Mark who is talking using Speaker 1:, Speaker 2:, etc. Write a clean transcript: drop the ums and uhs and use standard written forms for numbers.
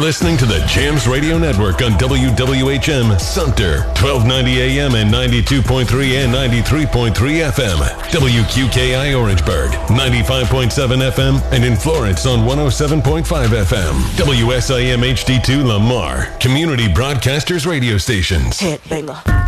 Speaker 1: listening to the Jams Radio Network on WWHM Sumter, 1290 AM and 92.3 and 93.3 FM. WQKI Orangeburg, 95.7 FM, and in Florence on 107.5 FM. WSIM HD2 Lamar, Community Broadcasters Radio Stations.
Speaker 2: Hit banger.